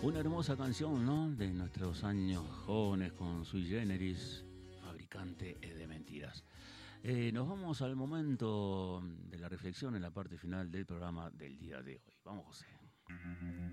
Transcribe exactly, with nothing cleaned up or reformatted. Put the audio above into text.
Una hermosa canción, ¿no? De nuestros años jóvenes con Sui Generis, fabricante de mentiras. Eh, nos vamos al momento de la reflexión en la parte final del programa del día de hoy. Vamos, José.